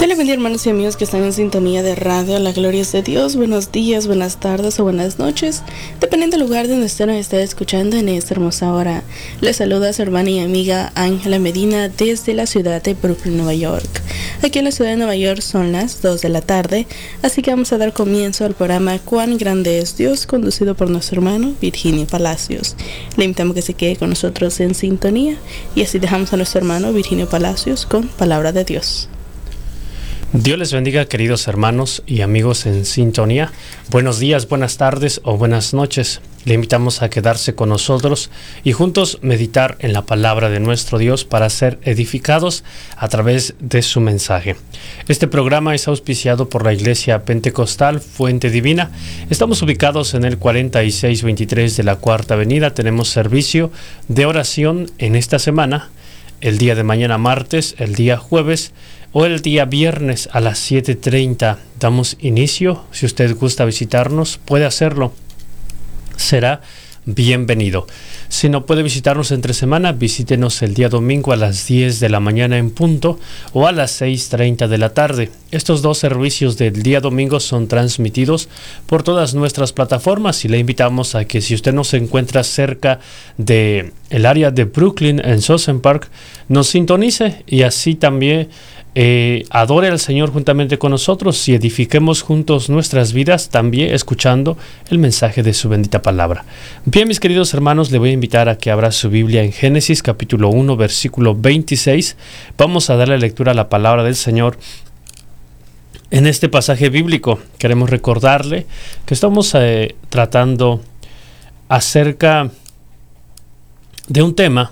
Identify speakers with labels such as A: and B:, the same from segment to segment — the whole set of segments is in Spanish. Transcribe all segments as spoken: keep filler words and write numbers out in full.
A: Dios le bendiga, hermanos y amigos que están en sintonía de radio. La gloria es de Dios. Buenos días, buenas tardes o buenas noches, dependiendo del lugar donde usted nos esté escuchando en esta hermosa hora. Les saluda su hermana y amiga Ángela Medina desde la ciudad de Brooklyn, Nueva York. Aquí en la ciudad de Nueva York son las dos de la tarde, así que vamos a dar comienzo al programa Cuán Grande es Dios, conducido por nuestro hermano Virginio Palacios. Le invitamos a que se quede con nosotros en sintonía y así dejamos a nuestro hermano Virginio Palacios con Palabra de Dios.
B: Dios les bendiga, queridos hermanos y amigos en sintonía. Buenos días, buenas tardes o buenas noches. Le invitamos a quedarse con nosotros y juntos meditar en la palabra de nuestro Dios para ser edificados a través de su mensaje. Este programa es auspiciado por la Iglesia Pentecostal Fuente Divina. Estamos ubicados en el cuarenta y seis veintitrés de la Cuarta Avenida. Tenemos servicio de oración en esta semana, el día de mañana martes, el día jueves o el día viernes a las siete treinta. Damos inicio. Si usted gusta visitarnos, puede hacerlo. Será bienvenido. Si no puede visitarnos entre semana, visítenos el día domingo a las diez de la mañana en punto o a las seis treinta de la tarde. Estos dos servicios del día domingo son transmitidos por todas nuestras plataformas y le invitamos a que, si usted no se encuentra cerca de el área de Brooklyn en Sosen Park, nos sintonice y así también Eh, adore al Señor juntamente con nosotros y edifiquemos juntos nuestras vidas, también escuchando el mensaje de su bendita palabra. Bien, mis queridos hermanos, le voy a invitar a que abra su Biblia en Génesis capítulo uno, versículo veintiséis. Vamos a darle lectura a la palabra del Señor. En este pasaje bíblico queremos recordarle que estamos eh, tratando acerca de un tema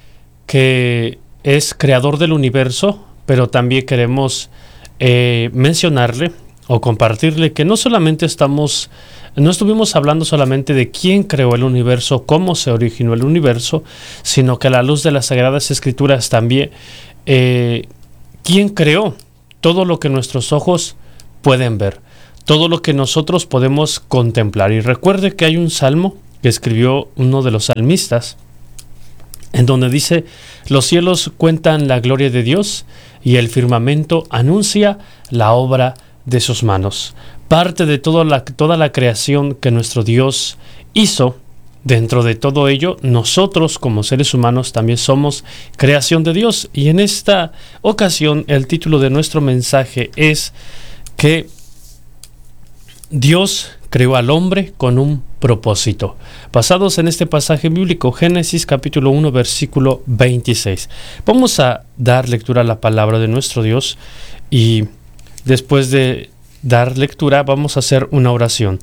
B: que es creador del universo, pero también queremos eh, mencionarle o compartirle que no solamente estamos, no estuvimos hablando solamente de quién creó el universo, cómo se originó el universo, sino que a la luz de las Sagradas Escrituras también, eh, quién creó todo lo que nuestros ojos pueden ver, todo lo que nosotros podemos contemplar. Y recuerde que hay un salmo que escribió uno de los salmistas, en donde dice: los cielos cuentan la gloria de Dios y el firmamento anuncia la obra de sus manos. Parte de toda la, toda la creación que nuestro Dios hizo, dentro de todo ello, nosotros como seres humanos también somos creación de Dios. Y en esta ocasión el título de nuestro mensaje es que Dios creó al hombre con un propósito. Basados en este pasaje bíblico, Génesis capítulo uno, versículo veintiséis. Vamos a dar lectura a la palabra de nuestro Dios y después de dar lectura vamos a hacer una oración.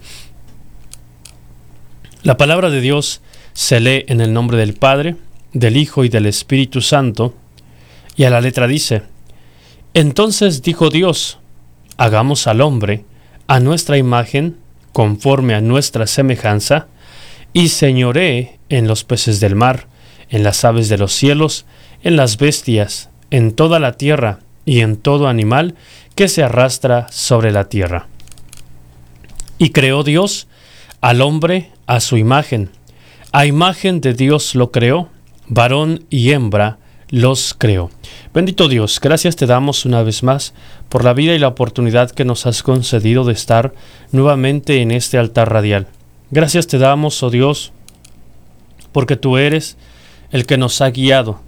B: La palabra de Dios se lee en el nombre del Padre, del Hijo y del Espíritu Santo, y a la letra dice: entonces dijo Dios, hagamos al hombre a nuestra imagen, conforme a nuestra semejanza, y señoree en los peces del mar, en las aves de los cielos, en las bestias, en toda la tierra y en todo animal que se arrastra sobre la tierra. Y creó Dios al hombre a su imagen. A imagen de Dios lo creó, varón y hembra los creó. Bendito Dios, gracias te damos una vez más por la vida y la oportunidad que nos has concedido de estar nuevamente en este altar radial. Gracias te damos, oh Dios, porque tú eres el que nos ha guiado.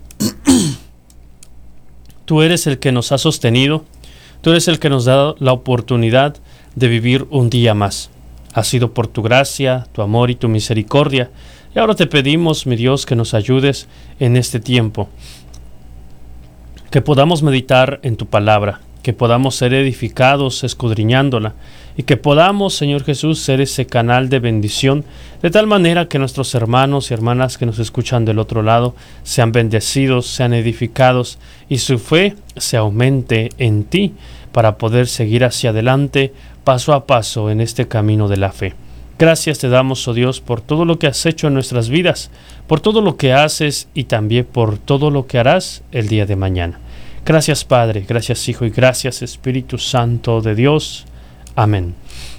B: Tú eres el que nos ha sostenido. Tú eres el que nos da la oportunidad de vivir un día más. Ha sido por tu gracia, tu amor y tu misericordia. Y ahora te pedimos, mi Dios, que nos ayudes en este tiempo, que podamos meditar en tu palabra, que podamos ser edificados escudriñándola y que podamos, Señor Jesús, ser ese canal de bendición, de tal manera que nuestros hermanos y hermanas que nos escuchan del otro lado sean bendecidos, sean edificados y su fe se aumente en ti para poder seguir hacia adelante paso a paso en este camino de la fe. Gracias te damos, oh Dios, por todo lo que has hecho en nuestras vidas, por todo lo que haces y también por todo lo que harás el día de mañana. Gracias, Padre, gracias, Hijo, y gracias, Espíritu Santo de Dios. Amén.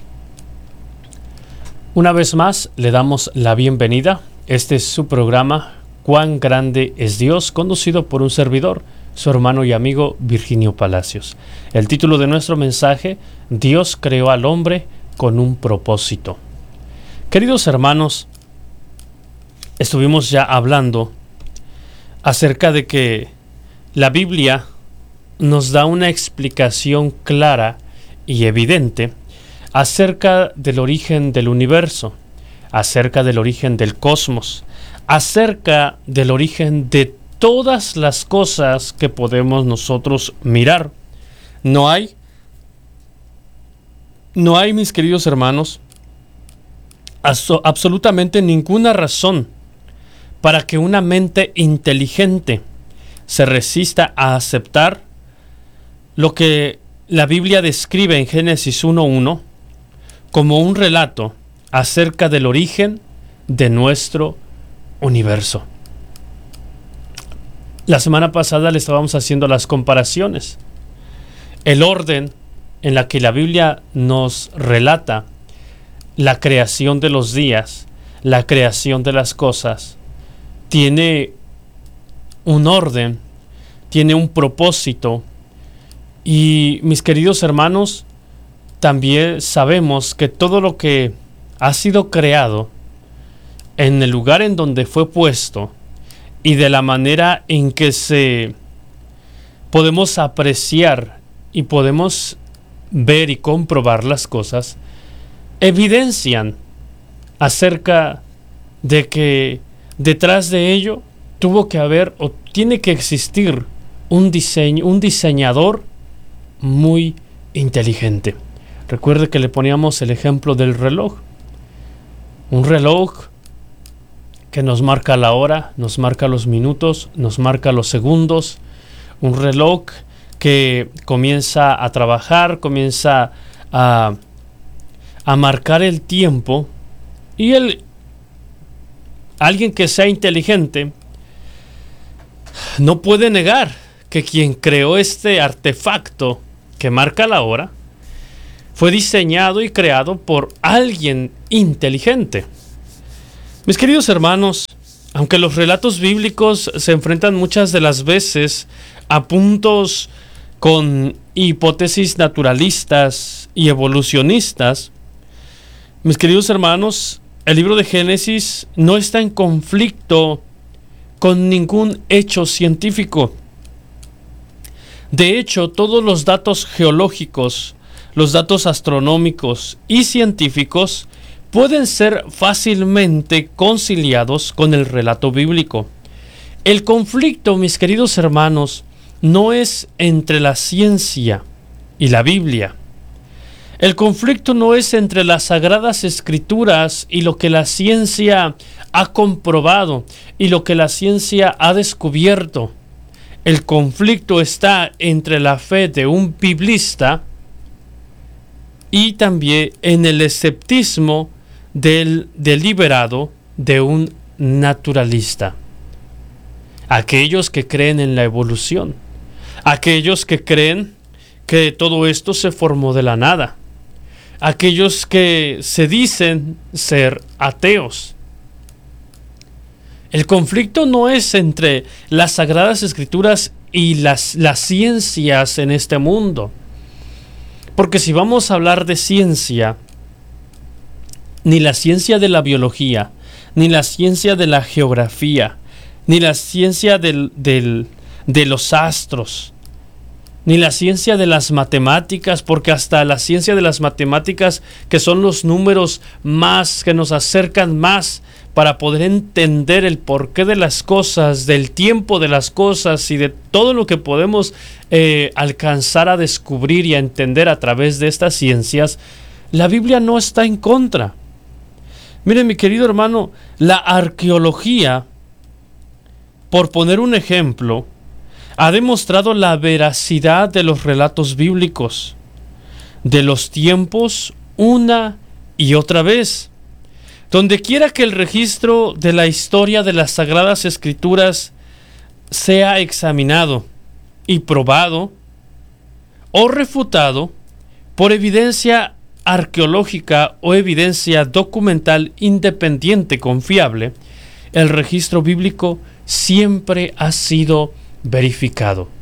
B: Una vez más, le damos la bienvenida. Este es su programa, Cuán Grande es Dios, conducido por un servidor, su hermano y amigo Virginio Palacios. El título de nuestro mensaje: Dios creó al hombre con un propósito. Queridos hermanos, estuvimos ya hablando acerca de que la Biblia nos da una explicación clara y evidente acerca del origen del universo, acerca del origen del cosmos, acerca del origen de todas las cosas que podemos nosotros mirar. No hay, no hay, mis queridos hermanos, aso- absolutamente ninguna razón para que una mente inteligente se resista a aceptar lo que la Biblia describe en Génesis uno uno como un relato acerca del origen de nuestro universo. La semana pasada le estábamos haciendo las comparaciones. El orden en la que la Biblia nos relata la creación de los días, la creación de las cosas, tiene un orden, tiene un propósito. Y mis queridos hermanos, también sabemos que todo lo que ha sido creado en el lugar en donde fue puesto y de la manera en que se podemos apreciar y podemos ver y comprobar las cosas, evidencian acerca de que detrás de ello tuvo que haber o tiene que existir un diseño, un diseñador muy inteligente. Recuerde que le poníamos el ejemplo del reloj. Un reloj que nos marca la hora, nos marca los minutos, nos marca los segundos. Un reloj que comienza a trabajar, comienza a, a marcar el tiempo. Y el, alguien que sea inteligente no puede negar que quien creó este artefacto que marca la hora fue diseñado y creado por alguien inteligente. Mis queridos hermanos, aunque los relatos bíblicos se enfrentan muchas de las veces a puntos con hipótesis naturalistas y evolucionistas, mis queridos hermanos, el libro de Génesis no está en conflicto con ningún hecho científico. De hecho, todos los datos geológicos, los datos astronómicos y científicos pueden ser fácilmente conciliados con el relato bíblico. El conflicto, mis queridos hermanos, no es entre la ciencia y la Biblia. El conflicto no es entre las Sagradas Escrituras y lo que la ciencia ha comprobado y lo que la ciencia ha descubierto. El conflicto está entre la fe de un biblista y también en el escepticismo del deliberado de un naturalista. Aquellos que creen en la evolución, aquellos que creen que todo esto se formó de la nada, aquellos que se dicen ser ateos. El conflicto no es entre las Sagradas Escrituras y las, las ciencias en este mundo. Porque si vamos a hablar de ciencia, ni la ciencia de la biología, ni la ciencia de la geografía, ni la ciencia del, del, de los astros, ni la ciencia de las matemáticas, porque hasta la ciencia de las matemáticas, que son los números más, que nos acercan más para poder entender el porqué de las cosas, del tiempo de las cosas y de todo lo que podemos eh, alcanzar a descubrir y a entender a través de estas ciencias, la Biblia no está en contra. Miren, mi querido hermano, la arqueología, por poner un ejemplo, ha demostrado la veracidad de los relatos bíblicos, de los tiempos, una y otra vez. Donde quiera que el registro de la historia de las Sagradas Escrituras sea examinado y probado o refutado por evidencia arqueológica o evidencia documental independiente confiable, el registro bíblico siempre ha sido verificado.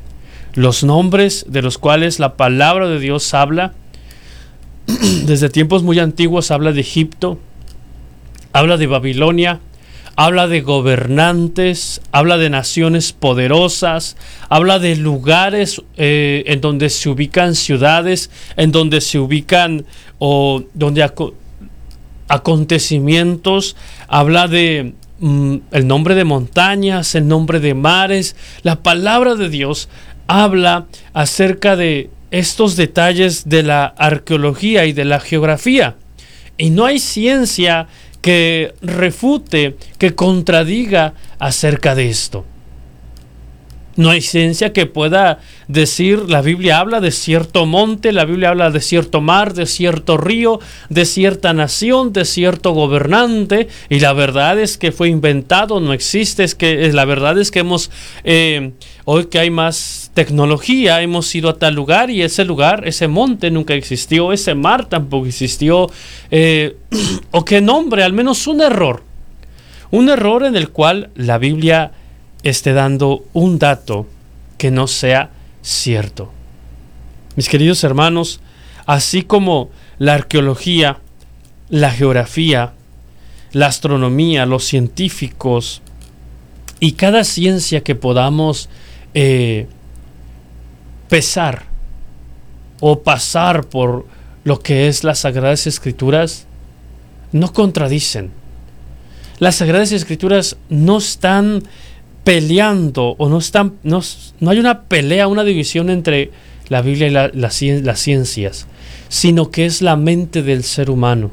B: los nombres de los cuales la palabra de Dios habla. Desde tiempos muy antiguos habla de Egipto, habla de Babilonia, habla de gobernantes, habla de naciones poderosas, habla de lugares eh, en donde se ubican ciudades, en donde se ubican o donde aco- acontecimientos, habla de mm, el nombre de montañas, el nombre de mares. La palabra de Dios habla acerca de estos detalles de la arqueología y de la geografía. Y no hay ciencia que refute, que contradiga acerca de esto. No hay ciencia que pueda decir, la Biblia habla de cierto monte, la Biblia habla de cierto mar, de cierto río, de cierta nación, de cierto gobernante, y la verdad es que fue inventado, no existe. Es que la verdad es que hemos, eh, hoy que hay más tecnología, hemos ido a tal lugar y ese lugar, ese monte nunca existió, ese mar tampoco existió, eh, o qué nombre, al menos un error, un error en el cual la Biblia esté dando un dato que no sea cierto. Mis queridos hermanos, así como la arqueología, la geografía, la astronomía, los científicos y cada ciencia que podamos eh, pesar o pasar por lo que es las Sagradas Escrituras, no contradicen. Las Sagradas Escrituras no están peleando o no están, no, no hay una pelea, una división entre la Biblia y la, la, las ciencias, sino que es la mente del ser humano,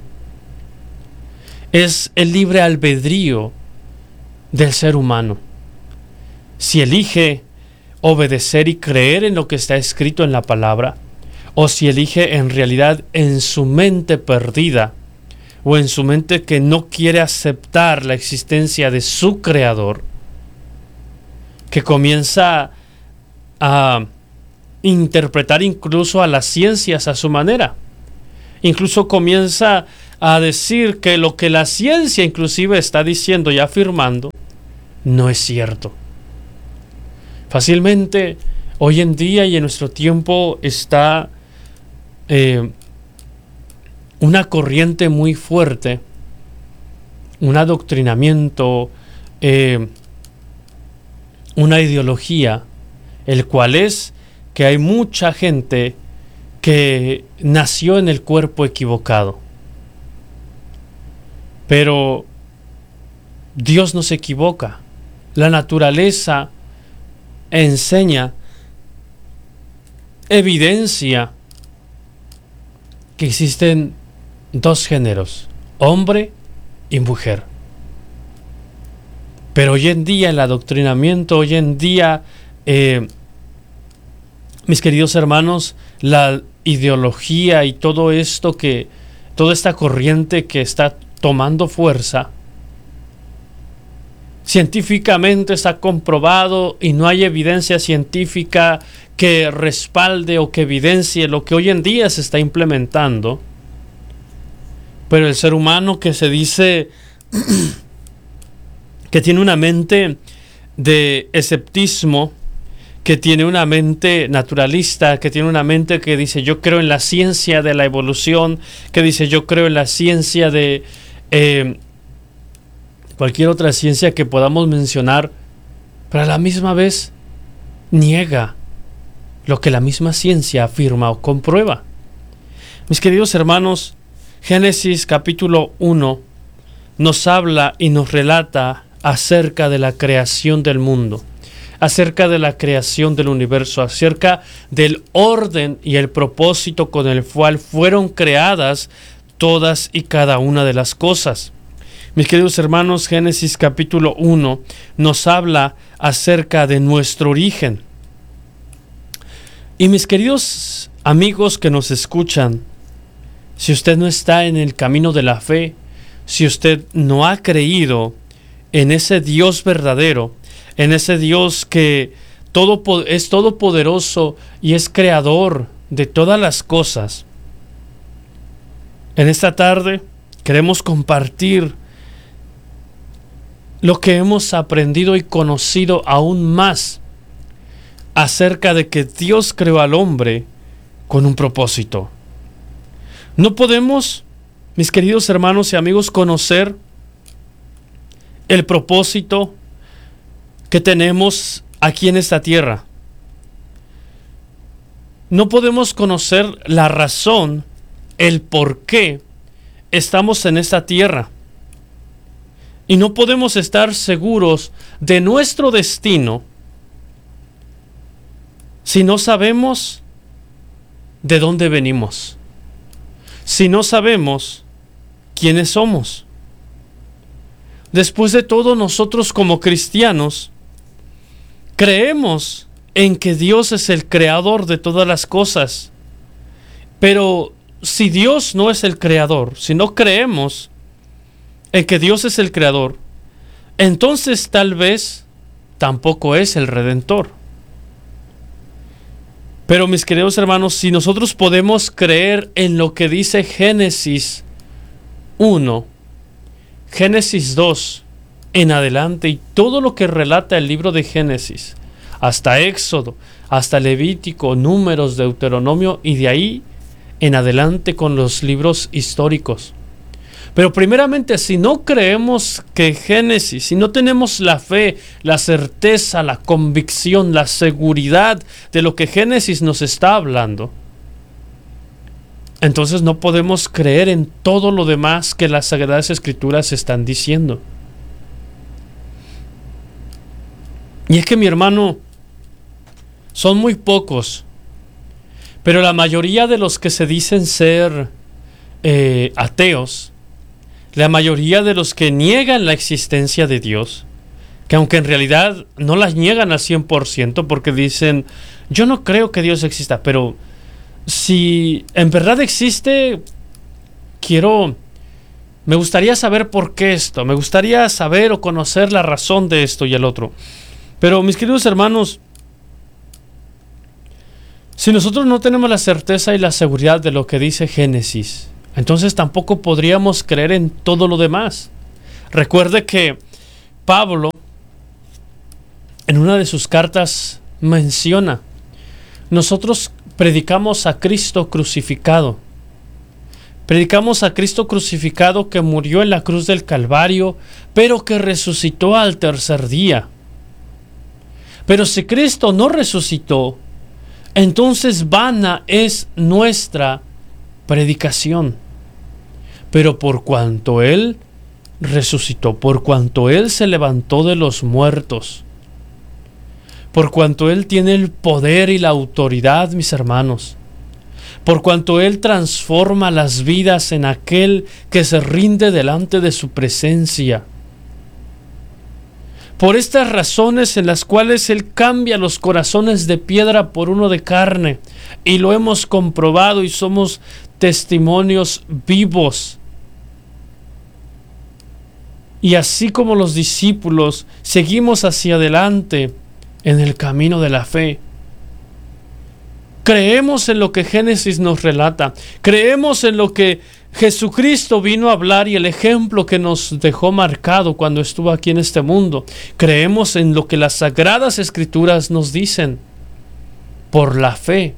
B: es el libre albedrío del ser humano. Si elige obedecer y creer en lo que está escrito en la palabra, o si elige en realidad en su mente perdida o en su mente que no quiere aceptar la existencia de su creador, que comienza a interpretar incluso a las ciencias a su manera. Incluso comienza a decir que lo que la ciencia inclusive está diciendo y afirmando no es cierto. Fácilmente hoy en día y en nuestro tiempo está eh, una corriente muy fuerte, un adoctrinamiento, eh, una ideología, el cual es que hay mucha gente que nació en el cuerpo equivocado. Pero Dios no se equivoca. La naturaleza enseña, evidencia que existen dos géneros, hombre y mujer. Pero hoy en día el adoctrinamiento, hoy en día, eh, mis queridos hermanos, la ideología y todo esto que, toda esta corriente que está tomando fuerza, científicamente está comprobado y no hay evidencia científica que respalde o que evidencie lo que hoy en día se está implementando. Pero el ser humano que se dice que tiene una mente de escepticismo, que tiene una mente naturalista, que tiene una mente que dice yo creo en la ciencia de la evolución, que dice yo creo en la ciencia de eh, cualquier otra ciencia que podamos mencionar, pero a la misma vez niega lo que la misma ciencia afirma o comprueba. Mis queridos hermanos, Génesis capítulo uno nos habla y nos relata acerca de la creación del mundo, acerca de la creación del universo, acerca del orden y el propósito con el cual fueron creadas todas y cada una de las cosas. Mis queridos hermanos, Génesis capítulo uno nos habla acerca de nuestro origen. Y mis queridos amigos que nos escuchan, si usted no está en el camino de la fe, si usted no ha creído en ese Dios verdadero, en ese Dios que todo, es todopoderoso y es creador de todas las cosas, en esta tarde queremos compartir lo que hemos aprendido y conocido aún más acerca de que Dios creó al hombre con un propósito. No podemos, mis queridos hermanos y amigos, conocer el propósito que tenemos aquí en esta tierra. No podemos conocer la razón, el por qué estamos en esta tierra. Y no podemos estar seguros de nuestro destino si no sabemos de dónde venimos, si no sabemos quiénes somos. Después de todo, nosotros como cristianos creemos en que Dios es el creador de todas las cosas. Pero si Dios no es el creador, si no creemos en que Dios es el creador, entonces tal vez tampoco es el redentor. Pero mis queridos hermanos, si nosotros podemos creer en lo que dice Génesis uno, Génesis dos en adelante, y todo lo que relata el libro de Génesis, hasta Éxodo, hasta Levítico, Números, Deuteronomio, y de ahí en adelante con los libros históricos. Pero primeramente, si no creemos que Génesis, si no tenemos la fe, la certeza, la convicción, la seguridad de lo que Génesis nos está hablando, entonces no podemos creer en todo lo demás que las Sagradas Escrituras están diciendo. Y es que, mi hermano, son muy pocos, pero la mayoría de los que se dicen ser eh, ateos, la mayoría de los que niegan la existencia de Dios, que aunque en realidad no las niegan al cien por ciento, porque dicen, yo no creo que Dios exista, pero si en verdad existe, quiero, me gustaría saber por qué esto, me gustaría saber o conocer la razón de esto y el otro. Pero mis queridos hermanos, si nosotros no tenemos la certeza y la seguridad de lo que dice Génesis, entonces tampoco podríamos creer en todo lo demás. Recuerde que Pablo, en una de sus cartas, menciona, nosotros predicamos a Cristo crucificado. Predicamos a Cristo crucificado, que murió en la cruz del Calvario, pero que resucitó al tercer día. Pero si Cristo no resucitó, entonces vana es nuestra predicación. Pero por cuanto Él resucitó, por cuanto Él se levantó de los muertos, por cuanto Él tiene el poder y la autoridad, mis hermanos, por cuanto Él transforma las vidas en aquel que se rinde delante de su presencia, por estas razones en las cuales Él cambia los corazones de piedra por uno de carne, y lo hemos comprobado y somos testimonios vivos. Y así como los discípulos, seguimos hacia adelante en el camino de la fe. Creemos en lo que Génesis nos relata. Creemos en lo que Jesucristo vino a hablar y el ejemplo que nos dejó marcado cuando estuvo aquí en este mundo. Creemos en lo que las Sagradas Escrituras nos dicen. Por la fe.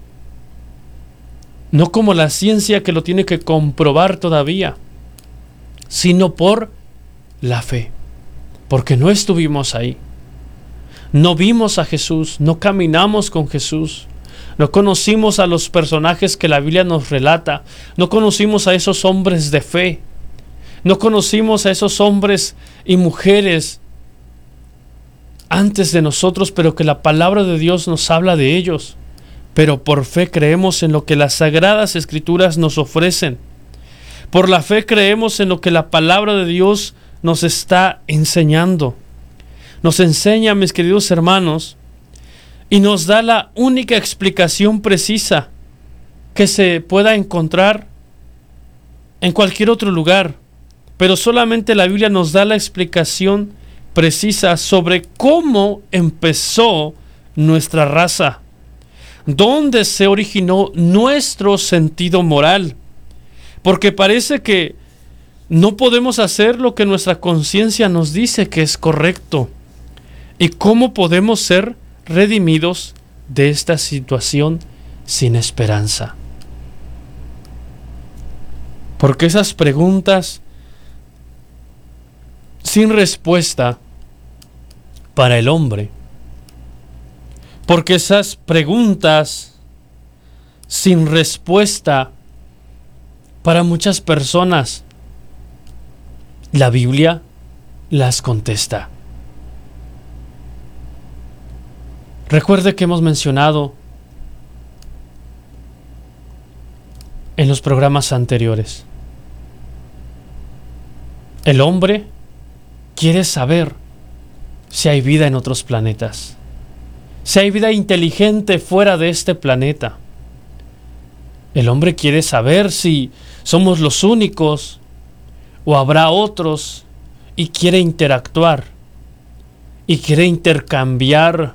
B: No como la ciencia que lo tiene que comprobar todavía, sino por la fe. Porque no estuvimos ahí. No vimos a Jesús, no caminamos con Jesús. No conocimos a los personajes que la Biblia nos relata. No conocimos a esos hombres de fe. No conocimos a esos hombres y mujeres antes de nosotros, pero que la palabra de Dios nos habla de ellos. Pero por fe creemos en lo que las Sagradas Escrituras nos ofrecen. Por la fe creemos en lo que la palabra de Dios nos está enseñando. Nos enseña, mis queridos hermanos, y nos da la única explicación precisa que se pueda encontrar en cualquier otro lugar. Pero solamente la Biblia nos da la explicación precisa sobre cómo empezó nuestra raza, dónde se originó nuestro sentido moral. Porque parece que no podemos hacer lo que nuestra conciencia nos dice que es correcto. ¿Y cómo podemos ser redimidos de esta situación sin esperanza. Porque esas preguntas sin respuesta para el hombre, porque esas preguntas sin respuesta para muchas personas, la Biblia las contesta. Recuerde que hemos mencionado en los programas anteriores, el hombre quiere saber si hay vida en otros planetas, si hay vida inteligente fuera de este planeta. El hombre quiere saber si somos los únicos o habrá otros, y quiere interactuar y quiere intercambiar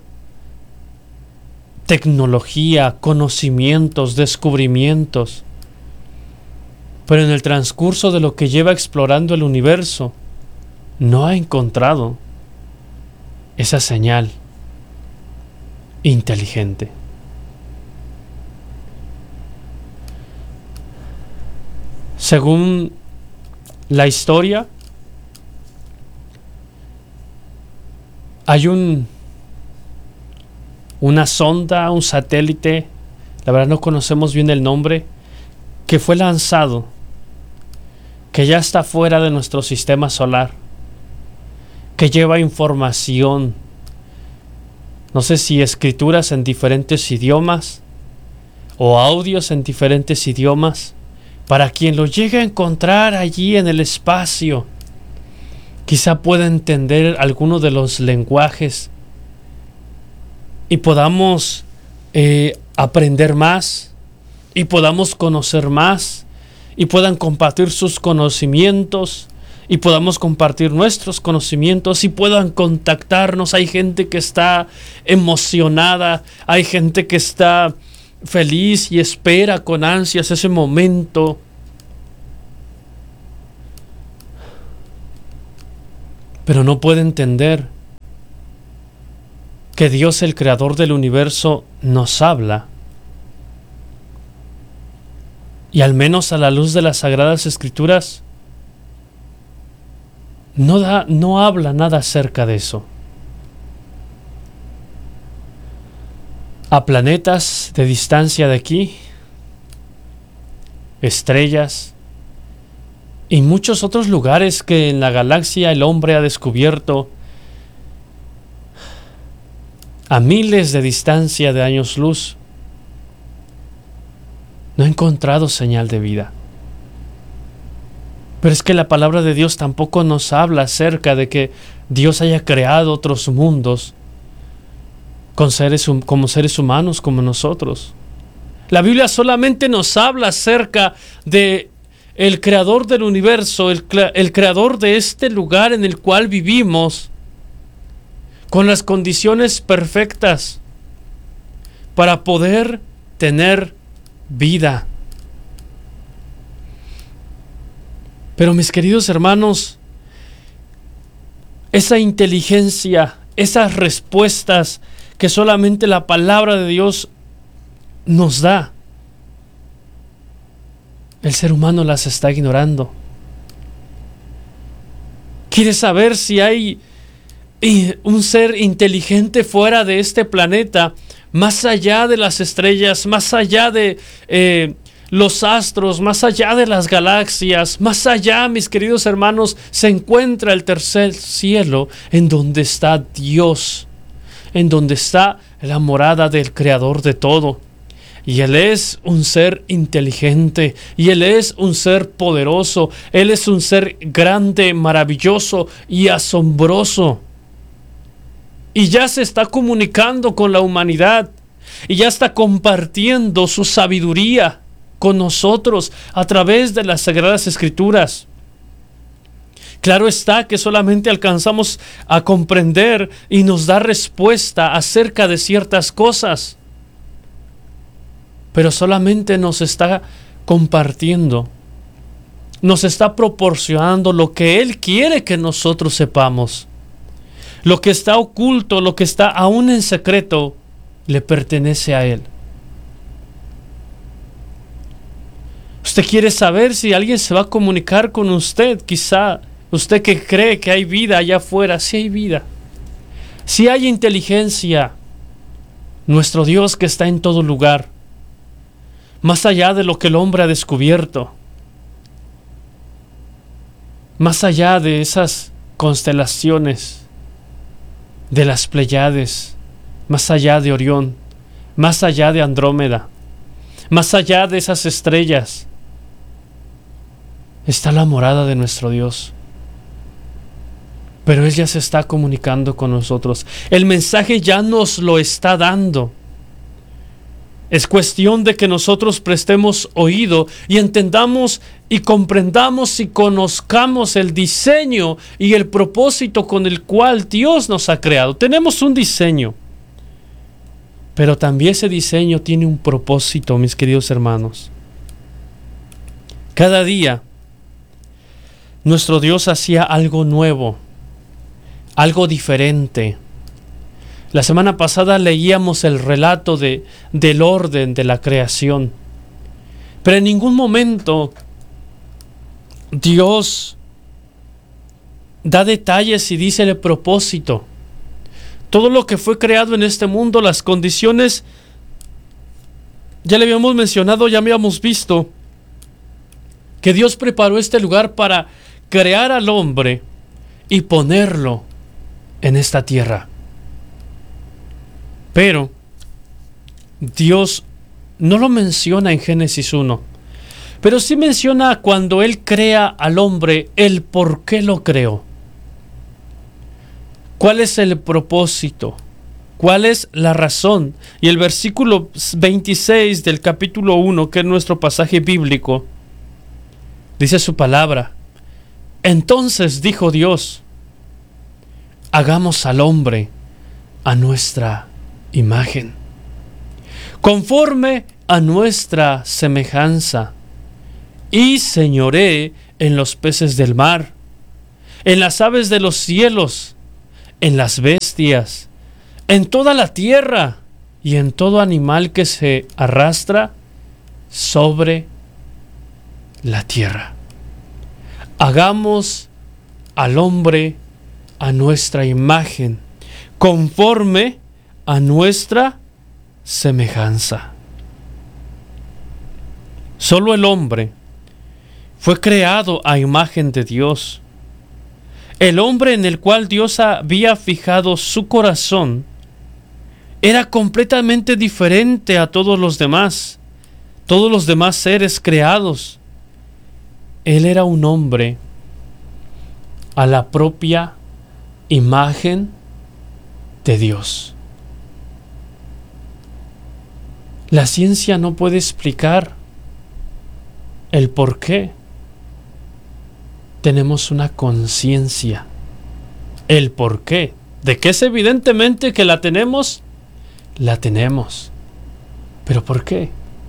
B: tecnología, conocimientos, descubrimientos. Pero en el transcurso de lo que lleva explorando el universo, no ha encontrado esa señal inteligente. Según la historia, hay un una sonda, un satélite, la verdad no conocemos bien el nombre, que fue lanzado, que ya está fuera de nuestro sistema solar, que lleva información, no sé si escrituras en diferentes idiomas o audios en diferentes idiomas, para quien lo llegue a encontrar allí en el espacio, quizá pueda entender alguno de los lenguajes y podamos eh, aprender más y podamos conocer más y puedan compartir sus conocimientos y podamos compartir nuestros conocimientos y puedan contactarnos. Hay gente que está emocionada, hay gente que está feliz y espera con ansias ese momento. Pero no puede entender que Dios, el creador del universo, nos habla. Y al menos a la luz de las Sagradas Escrituras, no da, no habla nada acerca de eso. A planetas de distancia de aquí, estrellas y muchos otros lugares que en la galaxia el hombre ha descubierto, a miles de distancia de años luz, no ha encontrado señal de vida. Pero es que la palabra de Dios tampoco nos habla acerca de que Dios haya creado otros mundos con seres, como seres humanos como nosotros. La Biblia solamente nos habla acerca de el creador del universo, el, el creador de este lugar en el cual vivimos, con las condiciones perfectas para poder tener vida. Pero mis queridos hermanos, esa inteligencia, esas respuestas que solamente la palabra de Dios nos da, el ser humano las está ignorando. Quiere saber si hay un ser inteligente fuera de este planeta, más allá de las estrellas, más allá de eh, los astros, más allá de las galaxias, más allá, mis queridos hermanos, se encuentra el tercer cielo, en donde está Dios, en donde está la morada del creador de todo. Y Él es un ser inteligente, y Él es un ser poderoso, Él es un ser grande, maravilloso y asombroso. Y ya se está comunicando con la humanidad, y ya está compartiendo su sabiduría con nosotros a través de las Sagradas Escrituras. Claro está que solamente alcanzamos a comprender y nos da respuesta acerca de ciertas cosas, pero solamente nos está compartiendo, nos está proporcionando lo que Él quiere que nosotros sepamos. Lo que está oculto, lo que está aún en secreto, le pertenece a Él. Usted quiere saber si alguien se va a comunicar con usted. Quizá usted que cree que hay vida allá afuera, sí hay vida. Sí hay inteligencia. Nuestro Dios que está en todo lugar, más allá de lo que el hombre ha descubierto, más allá de esas constelaciones, de las Pléyades, más allá de Orión, más allá de Andrómeda, más allá de esas estrellas, está la morada de nuestro Dios. Pero Él ya se está comunicando con nosotros. El mensaje ya nos lo está dando. Es cuestión de que nosotros prestemos oído y entendamos y comprendamos y conozcamos el diseño y el propósito con el cual Dios nos ha creado. Tenemos un diseño, pero también ese diseño tiene un propósito, mis queridos hermanos. Cada día nuestro Dios hacía algo nuevo, algo diferente. La semana pasada leíamos el relato de, del orden de la creación, pero en ningún momento Dios da detalles y dice el propósito. Todo lo que fue creado en este mundo, las condiciones, ya le habíamos mencionado, ya habíamos visto que Dios preparó este lugar para crear al hombre y ponerlo en esta tierra. Pero Dios no lo menciona en Génesis uno, pero sí menciona cuando Él crea al hombre el por qué lo creó. ¿Cuál es el propósito? ¿Cuál es la razón? Y el versículo veintiséis del capítulo uno, que es nuestro pasaje bíblico, dice su palabra: entonces dijo Dios, hagamos al hombre a nuestra imagen, conforme a nuestra semejanza, y señoree en los peces del mar, en las aves de los cielos, en las bestias, en toda la tierra y en todo animal que se arrastra sobre la tierra. Hagamos al hombre a nuestra imagen, conforme a nuestra semejanza. Solo el hombre fue creado a imagen de Dios. El hombre en el cual Dios había fijado su corazón era completamente diferente a todos los demás, todos los demás seres creados. Él era un hombre a la propia imagen de Dios. La ciencia no puede explicar el por qué tenemos una conciencia. El por qué. De que es evidentemente que la tenemos, la tenemos. ¿Pero por qué?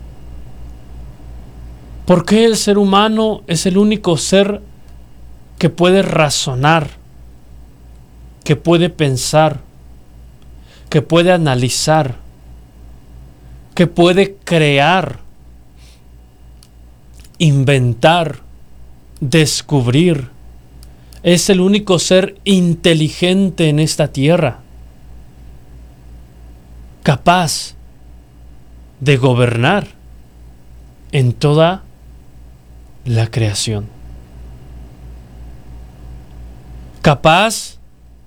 B: ¿Por qué el ser humano es el único ser que puede razonar, que puede pensar, que puede analizar, que puede crear, inventar, descubrir? Es el único ser inteligente en esta tierra, capaz de gobernar en toda la creación, capaz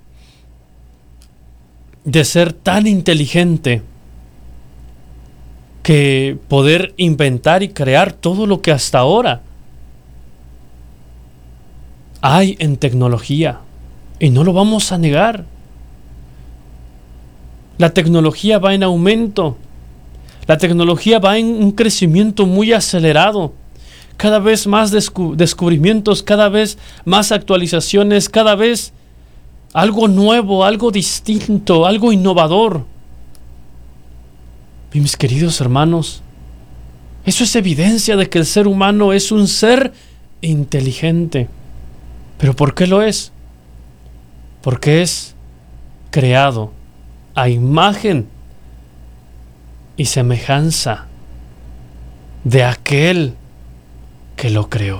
B: de ser tan inteligente que poder inventar y crear todo lo que hasta ahora hay en tecnología, y no lo vamos a negar. La tecnología va en aumento, la tecnología va en un crecimiento muy acelerado, cada vez más descu- descubrimientos, cada vez más actualizaciones, cada vez algo nuevo, algo distinto, algo innovador. Y mis queridos hermanos, eso es evidencia de que el ser humano es un ser inteligente. ¿Pero por qué lo es? Porque es creado a imagen y semejanza de aquel que lo creó.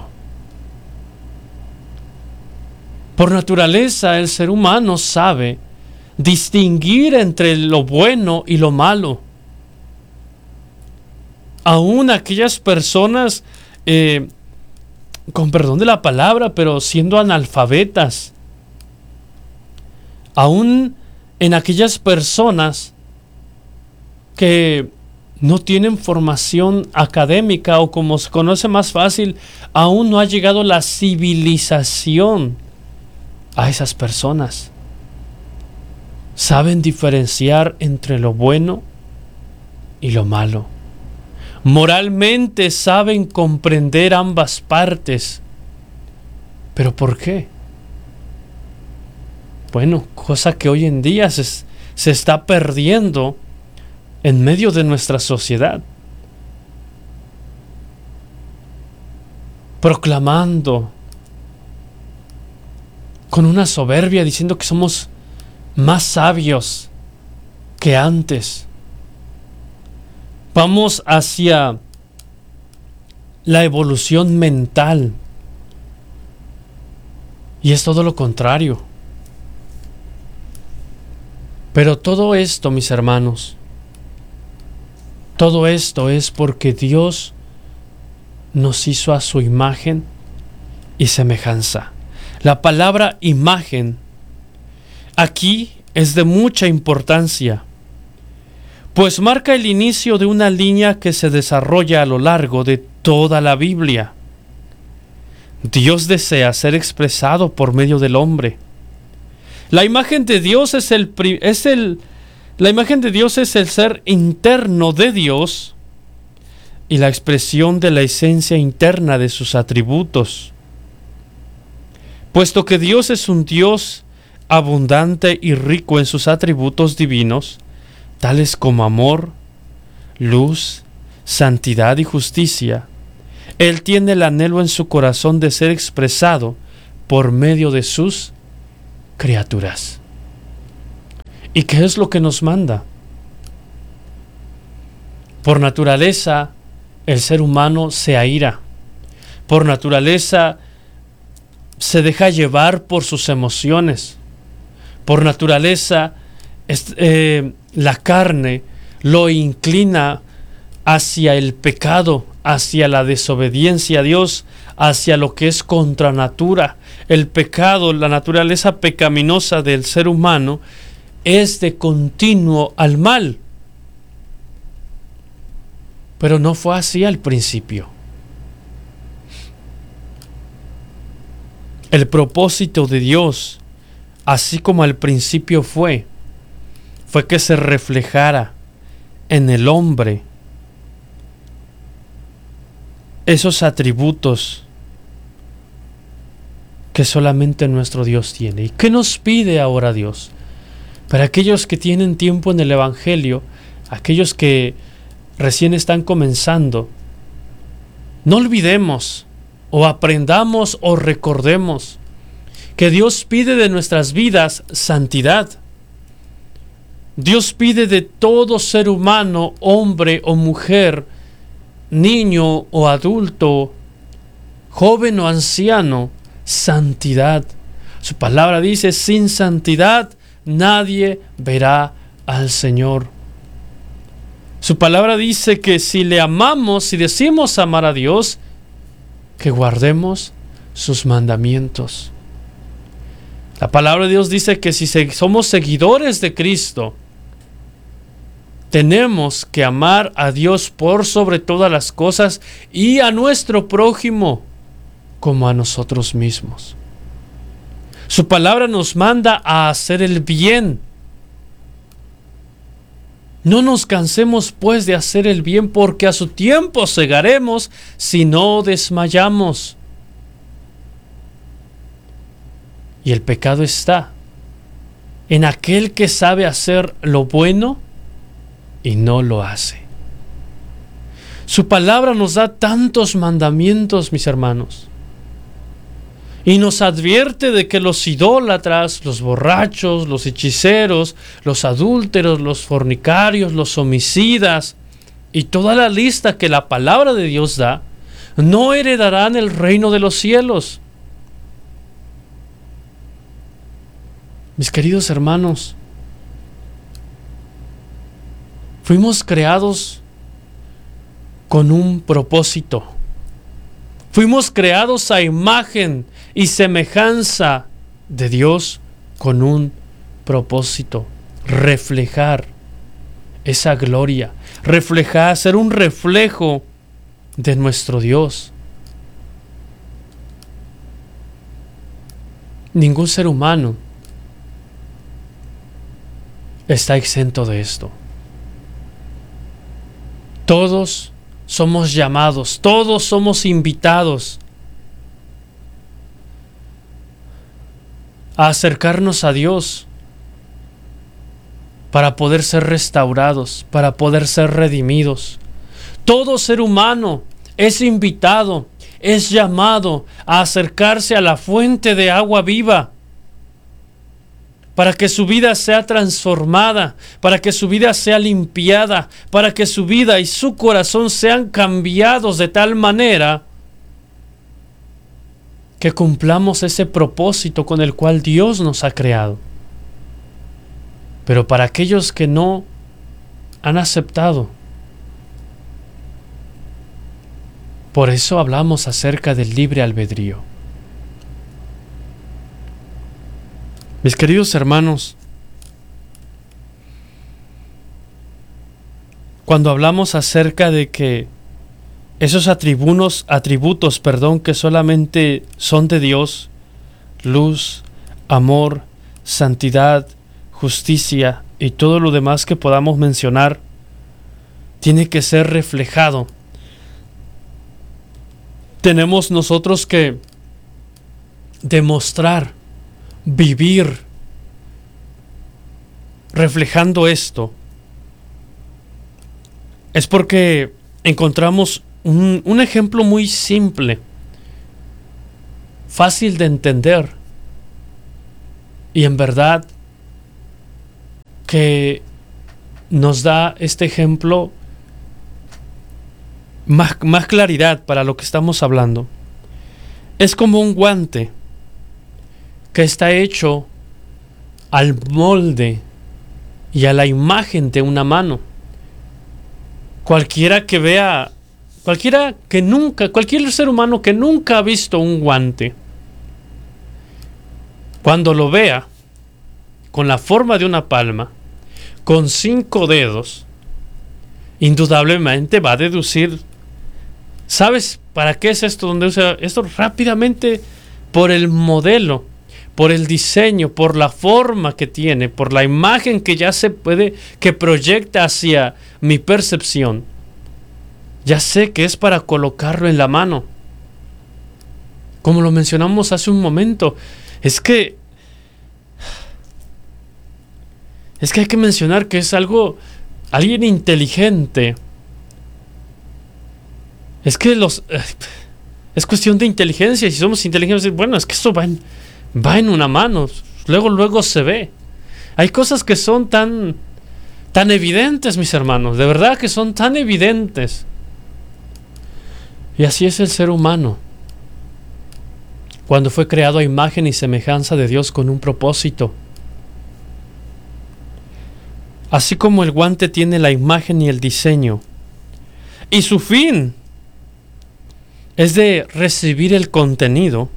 B: Por naturaleza, el ser humano sabe distinguir entre lo bueno y lo malo. Aún aquellas personas, eh, con perdón de la palabra, pero siendo analfabetas, aún en aquellas personas que no tienen formación académica, o como se conoce más fácil, aún no ha llegado la civilización a esas personas. Saben diferenciar entre lo bueno y lo malo. Moralmente saben comprender ambas partes. ¿Pero por qué? Bueno, cosa que hoy en día se, se está perdiendo en medio de nuestra sociedad. Proclamando con una soberbia, diciendo que somos más sabios que antes. Vamos hacia la evolución mental. Y es todo lo contrario. Pero todo esto, mis hermanos, todo esto es porque Dios nos hizo a su imagen y semejanza. La palabra imagen aquí es de mucha importancia, pues marca el inicio de una línea que se desarrolla a lo largo de toda la Biblia. Dios desea ser expresado por medio del hombre. La imagen de Dios es el, es el, la imagen de Dios es el ser interno de Dios y la expresión de la esencia interna de sus atributos. Puesto que Dios es un Dios abundante y rico en sus atributos divinos, tales como amor, luz, santidad y justicia, Él tiene el anhelo en su corazón de ser expresado por medio de sus criaturas. ¿Y qué es lo que nos manda? Por naturaleza, el ser humano se aira. Por naturaleza, se deja llevar por sus emociones. Por naturaleza, es, eh, la carne lo inclina hacia el pecado, hacia la desobediencia a Dios, hacia lo que es contra natura. El pecado, la naturaleza pecaminosa del ser humano es de continuo al mal. Pero no fue así al principio. El propósito de Dios, así como al principio fue, fue que se reflejara en el hombre esos atributos que solamente nuestro Dios tiene. ¿Y qué nos pide ahora Dios? Para aquellos que tienen tiempo en el Evangelio, aquellos que recién están comenzando, no olvidemos o aprendamos o recordemos que Dios pide de nuestras vidas santidad. Dios pide de todo ser humano, hombre o mujer, niño o adulto, joven o anciano, santidad. Su palabra dice: sin santidad nadie verá al Señor. Su palabra dice que si le amamos, si decimos amar a Dios, que guardemos sus mandamientos. La palabra de Dios dice que si somos seguidores de Cristo, tenemos que amar a Dios por sobre todas las cosas y a nuestro prójimo como a nosotros mismos. Su palabra nos manda a hacer el bien. No nos cansemos pues de hacer el bien, porque a su tiempo segaremos si no desmayamos. Y el pecado está en aquel que sabe hacer lo bueno y no lo hace. Su palabra nos da tantos mandamientos, mis hermanos, y nos advierte de que los idólatras, los borrachos, los hechiceros, los adúlteros, los fornicarios, los homicidas, y toda la lista que la palabra de Dios da, no heredarán el reino de los cielos. Mis queridos hermanos, fuimos creados con un propósito. Fuimos creados a imagen y semejanza de Dios con un propósito. Reflejar esa gloria, reflejar, ser un reflejo de nuestro Dios. Ningún ser humano está exento de esto. Todos somos llamados, todos somos invitados a acercarnos a Dios para poder ser restaurados, para poder ser redimidos. Todo ser humano es invitado, es llamado a acercarse a la fuente de agua viva, para que su vida sea transformada, para que su vida sea limpiada, para que su vida y su corazón sean cambiados de tal manera que cumplamos ese propósito con el cual Dios nos ha creado. Pero para aquellos que no han aceptado, por eso hablamos acerca del libre albedrío. Mis queridos hermanos, cuando hablamos acerca de que esos atributos, atributos, perdón, que solamente son de Dios, luz, amor, santidad, justicia y todo lo demás que podamos mencionar, tiene que ser reflejado. Tenemos nosotros que demostrar, vivir reflejando esto. Es porque encontramos un, un ejemplo muy simple, fácil de entender, y en verdad que nos da este ejemplo más, más claridad para lo que estamos hablando. Es como un guante que está hecho al molde y a la imagen de una mano. Cualquiera que vea, cualquiera que nunca, cualquier ser humano que nunca ha visto un guante, cuando lo vea con la forma de una palma, con cinco dedos, indudablemente va a deducir, ¿sabes para qué es esto? Donde usa esto rápidamente por el modelo, por el diseño, por la forma que tiene, por la imagen que ya se puede, que proyecta hacia mi percepción. Ya sé que es para colocarlo en la mano. Como lo mencionamos hace un momento, es que es que hay que mencionar que es algo, alguien inteligente. Es que los es cuestión de inteligencia. Si somos inteligentes, bueno, es que eso va en Va en una mano, luego luego se ve. Hay cosas que son tan tan evidentes, mis hermanos, de verdad que son tan evidentes. Y así es el ser humano, cuando fue creado a imagen y semejanza de Dios con un propósito. Así como el guante tiene la imagen y el diseño, y su fin es de recibir el contenido.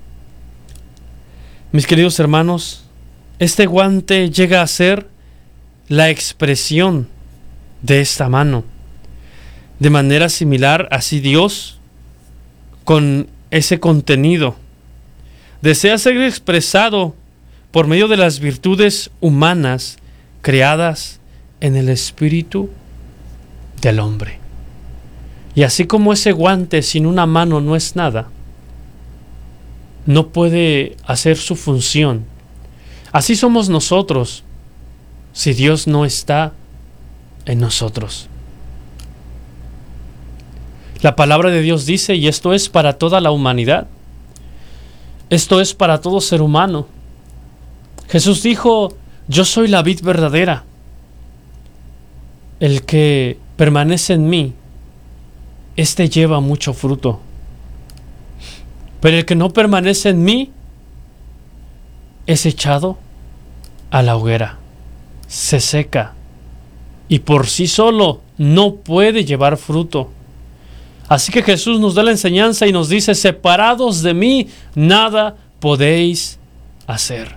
B: Mis queridos hermanos, este guante llega a ser la expresión de esta mano. De manera similar, así Dios, con ese contenido, desea ser expresado por medio de las virtudes humanas creadas en el espíritu del hombre. Y así como ese guante sin una mano no es nada, no puede hacer su función, así somos nosotros si Dios no está en nosotros. La palabra de Dios dice, y esto es para toda la humanidad, esto es para todo ser humano. Jesús dijo, yo soy la vid verdadera. El que permanece en mí, éste lleva mucho fruto. Pero el que no permanece en mí es echado a la hoguera, se seca y por sí solo no puede llevar fruto. Así que Jesús nos da la enseñanza y nos dice: separados de mí, nada podéis hacer.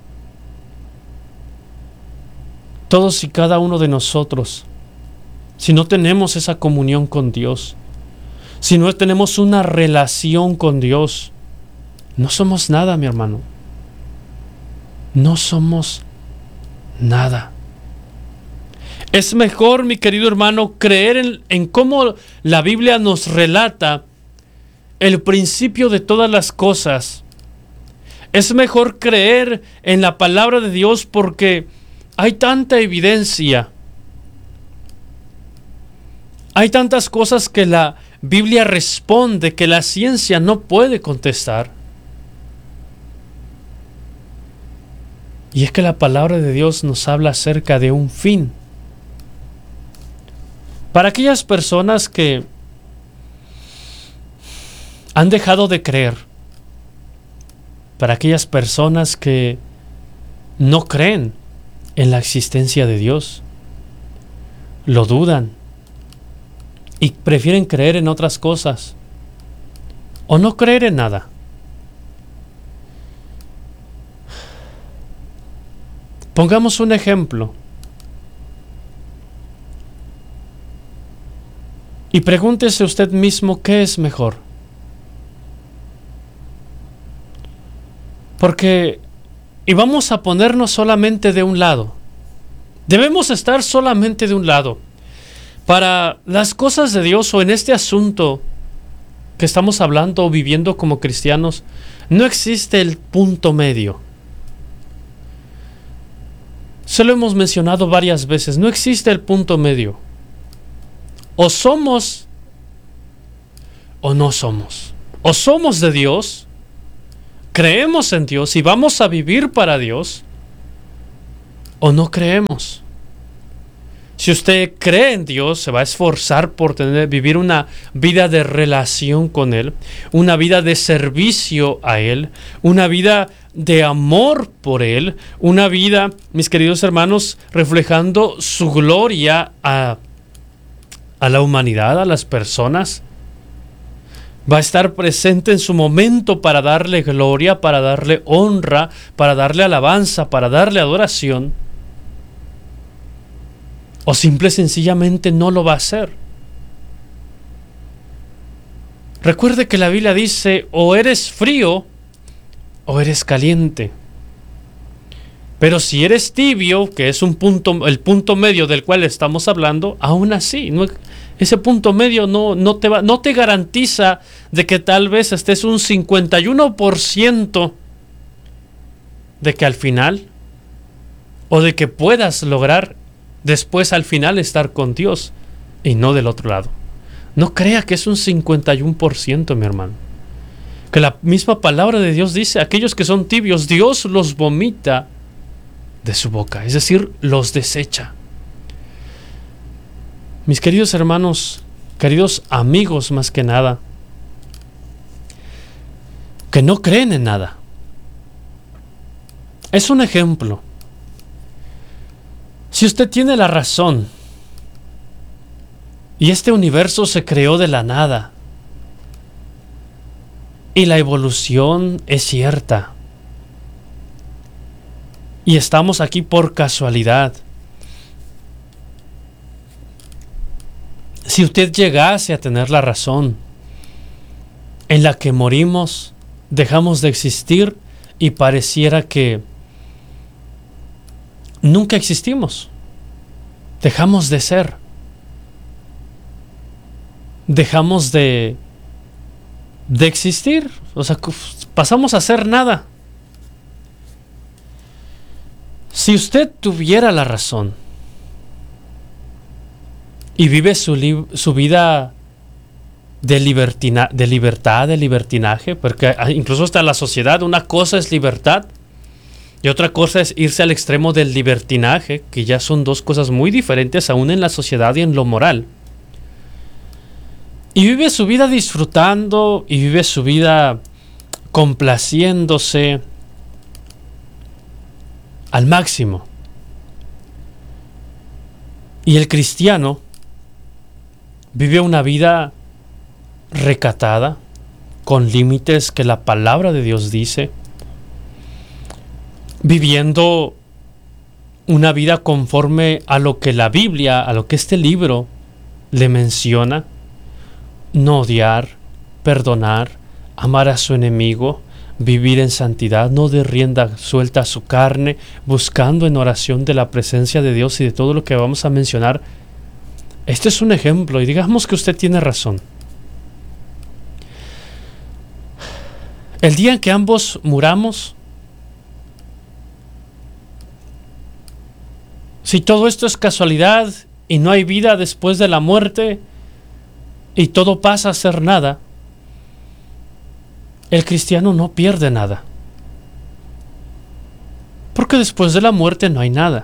B: Todos y cada uno de nosotros, si no tenemos esa comunión con Dios, si no tenemos una relación con Dios, no somos nada, mi hermano. No somos nada. Es mejor, mi querido hermano, creer en, en cómo la Biblia nos relata el principio de todas las cosas. Es mejor creer en la palabra de Dios porque hay tanta evidencia. Hay tantas cosas que la Biblia responde que la ciencia no puede contestar. Y es que la palabra de Dios nos habla acerca de un fin. Para aquellas personas que han dejado de creer, para aquellas personas que no creen en la existencia de Dios, lo dudan y prefieren creer en otras cosas o no creer en nada. Pongamos un ejemplo. Y pregúntese usted mismo qué es mejor. Porque, y vamos a ponernos solamente de un lado. Debemos estar solamente de un lado. Para las cosas de Dios o en este asunto que estamos hablando o viviendo como cristianos, no existe el punto medio. Se lo hemos mencionado varias veces, no existe el punto medio. O somos o no somos. O somos de Dios, creemos en Dios y vamos a vivir para Dios, o no creemos. Si usted cree en Dios, se va a esforzar por tener, vivir una vida de relación con Él, una vida de servicio a Él, una vida de amor por Él, una vida, mis queridos hermanos, reflejando su gloria a, a la humanidad, a las personas. Va a estar presente en su momento para darle gloria, para darle honra, para darle alabanza, para darle adoración. O simple y sencillamente no lo va a hacer. Recuerde que la Biblia dice: o eres frío o eres caliente. Pero si eres tibio, que es un punto, el punto medio del cual estamos hablando, aún así, no, ese punto medio no, no, te va, no te garantiza de que tal vez estés un cincuenta y uno por ciento de que al final, o de que puedas lograr después al final estar con Dios y no del otro lado. No crea que es un cincuenta y uno por ciento, mi hermano. Que la misma palabra de Dios dice: aquellos que son tibios, Dios los vomita de su boca, es decir, los desecha. Mis queridos hermanos, queridos amigos, más que nada, que no creen en nada. Es un ejemplo. Si usted tiene la razón y este universo se creó de la nada y la evolución es cierta y estamos aquí por casualidad, si usted llegase a tener la razón en la que morimos, dejamos de existir y pareciera que nunca existimos, dejamos de ser, dejamos de de existir, o sea, pasamos a ser nada. Si usted tuviera la razón y vive su, li- su vida de, libertina- de libertad, de libertinaje, porque incluso hasta en la sociedad una cosa es libertad Y otra cosa es irse al extremo del libertinaje, que ya son dos cosas muy diferentes aún en la sociedad y en lo moral. Y vive su vida disfrutando y vive su vida complaciéndose al máximo. Y el cristiano vive una vida recatada, con límites que la palabra de Dios dice, viviendo una vida conforme a lo que la Biblia, a lo que este libro le menciona: no odiar, perdonar, amar a su enemigo, vivir en santidad, no de rienda suelta a su carne, buscando en oración de la presencia de Dios y de todo lo que vamos a mencionar. Este es un ejemplo, y digamos que usted tiene razón. El día en que ambos muramos, si todo esto es casualidad y no hay vida después de la muerte y todo pasa a ser nada, el cristiano no pierde nada, porque después de la muerte no hay nada.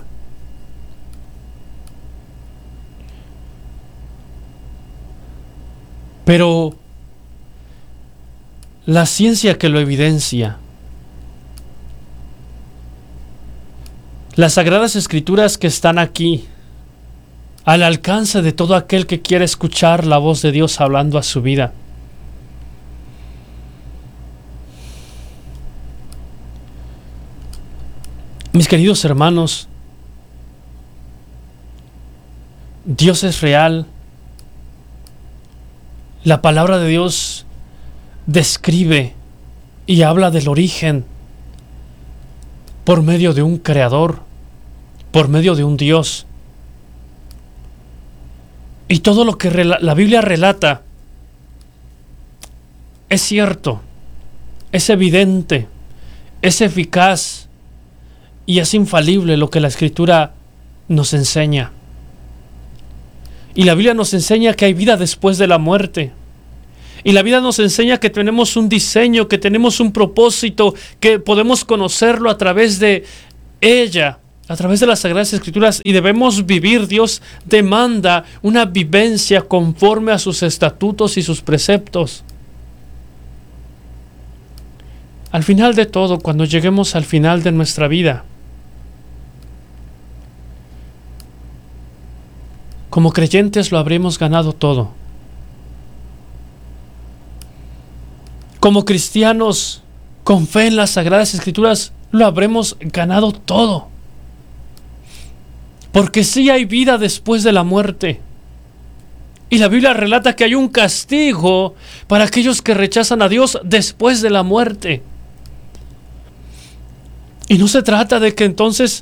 B: Pero la ciencia que lo evidencia, las sagradas escrituras que están aquí, al alcance de todo aquel que quiere escuchar la voz de Dios hablando a su vida, mis queridos hermanos, Dios es real. La palabra de Dios describe y habla del origen por medio de un creador, por medio de un Dios. Y todo lo que la Biblia relata es cierto, es evidente, es eficaz y es infalible lo que la Escritura nos enseña. Y la Biblia nos enseña que hay vida después de la muerte. Y la vida nos enseña que tenemos un diseño, que tenemos un propósito, que podemos conocerlo a través de ella, a través de las Sagradas Escrituras, y debemos vivir. Dios demanda una vivencia conforme a sus estatutos y sus preceptos. Al final de todo, cuando lleguemos al final de nuestra vida, como creyentes lo habremos ganado todo. Como cristianos, con fe en las Sagradas Escrituras, lo habremos ganado todo. Porque sí hay vida después de la muerte. Y la Biblia relata que hay un castigo para aquellos que rechazan a Dios después de la muerte. Y no se trata de que entonces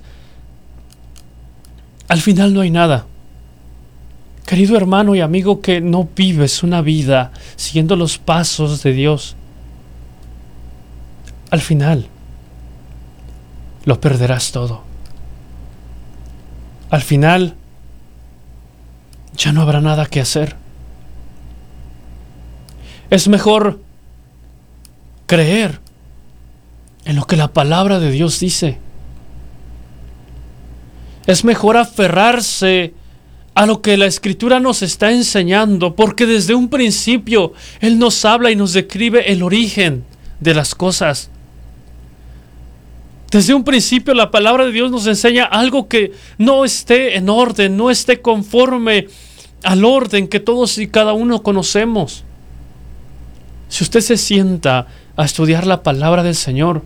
B: al final no hay nada. Querido hermano y amigo que no vives una vida siguiendo los pasos de Dios, al final lo perderás todo. Al final ya no habrá nada que hacer. Es mejor creer en lo que la palabra de Dios dice. Es mejor aferrarse a lo que la Escritura nos está enseñando, porque desde un principio Él nos habla y nos describe el origen de las cosas. Desde un principio la palabra de Dios nos enseña algo que no esté en orden, no esté conforme al orden que todos y cada uno conocemos. Si usted se sienta a estudiar la palabra del Señor,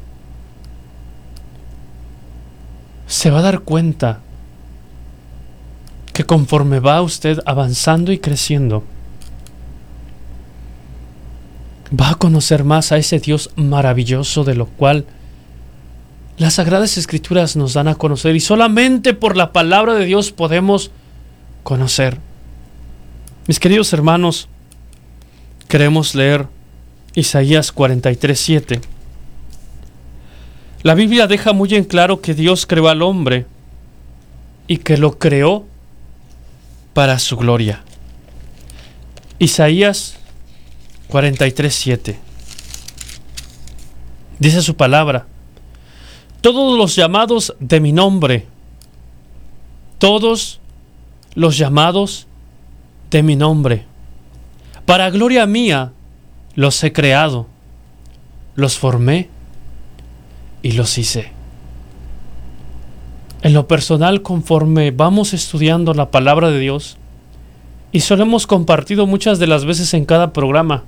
B: se va a dar cuenta que conforme va usted avanzando y creciendo, va a conocer más a ese Dios maravilloso, de lo cual las Sagradas Escrituras nos dan a conocer, y solamente por la palabra de Dios podemos conocer. Mis queridos hermanos, queremos leer Isaías cuarenta y tres, siete. La Biblia deja muy en claro que Dios creó al hombre y que lo creó para su gloria. Isaías cuarenta y tres, siete. Dice su palabra: todos los llamados de mi nombre, todos los llamados de mi nombre, para gloria mía los he creado, los formé y los hice. En lo personal, conforme vamos estudiando la palabra de Dios, y solo hemos compartido muchas de las veces en cada programa,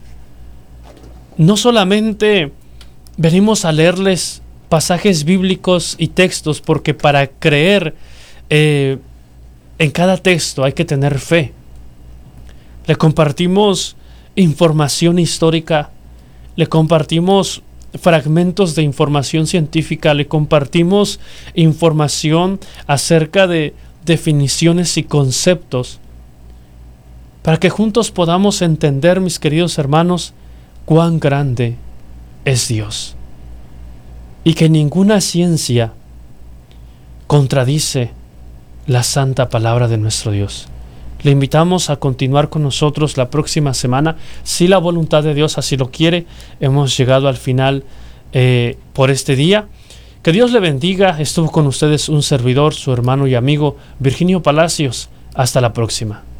B: no solamente venimos a leerles pasajes bíblicos y textos, porque para creer eh, en cada texto hay que tener fe. Le compartimos información histórica, le compartimos fragmentos de información científica, le compartimos información acerca de definiciones y conceptos, para que juntos podamos entender, mis queridos hermanos, cuán grande es Dios, y que ninguna ciencia contradice la santa palabra de nuestro Dios. Le invitamos a continuar con nosotros la próxima semana, si la voluntad de Dios así lo quiere. Hemos llegado al final eh, por este día. Que Dios le bendiga. Estuvo con ustedes un servidor, su hermano y amigo Virginio Palacios. Hasta la próxima.